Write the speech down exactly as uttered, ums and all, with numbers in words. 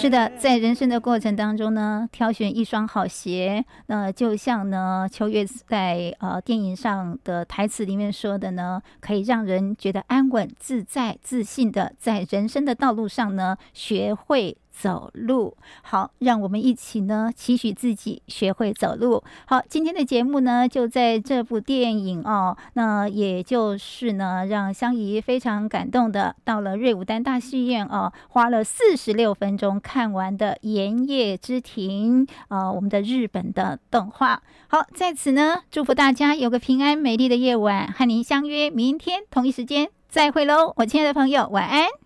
是的，在人生的过程当中呢，挑选一双好鞋，那就像呢秋月在呃电影上的台词里面说的呢，可以让人觉得安稳、自在、自信的在人生的道路上呢，学会走路。好，让我们一起呢期许自己学会走路。好，今天的节目呢就在这部电影哦，那也就是呢让香怡非常感动的到了瑞武丹大戏院哦，花了四十六分钟看完的《盐业之庭》呃，我们的日本的动画。好，在此呢祝福大家有个平安美丽的夜晚，和您相约明天同一时间再会喽，我亲爱的朋友，晚安。